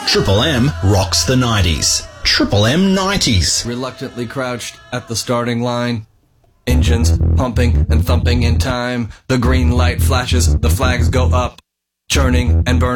Triple M rocks the 90s. Triple M 90s. Reluctantly crouched at the starting line. Engines pumping and thumping in time. The green light flashes, the flags go up. Churning and burning.